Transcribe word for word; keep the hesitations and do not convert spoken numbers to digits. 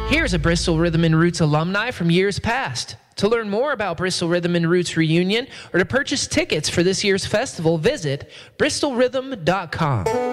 Here's a Bristol Rhythm and Roots alumni from years past. To learn more about Bristol Rhythm and Roots reunion or to purchase tickets for this year's festival, visit bristol rhythm dot com.